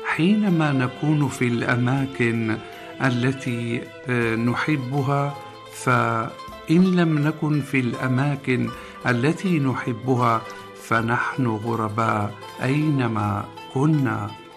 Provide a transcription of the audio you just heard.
حينما نكون في الأماكن التي نحبها، فإن لم نكن في الأماكن التي نحبها فنحن غرباء أينما كنا.